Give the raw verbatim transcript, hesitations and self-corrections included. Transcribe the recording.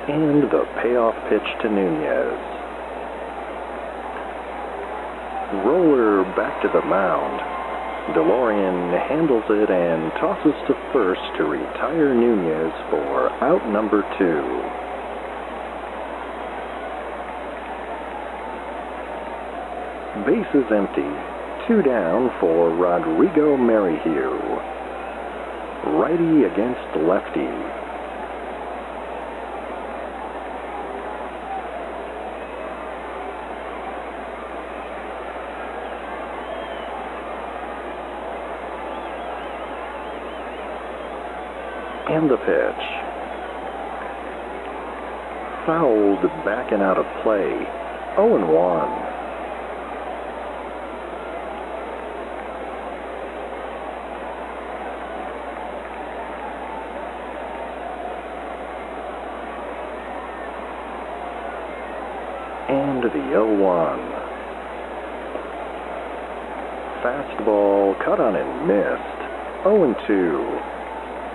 And the payoff pitch to Nunez. Roller back to the mound. DeLorean handles it and tosses to first to retire Nunez for out number two. Base is empty. Two down for Rodrigo Merrihew. Righty against lefty. And the pitch. Fouled back and out of play. oh and one. And the oh one. Fastball cut on and missed. oh and two.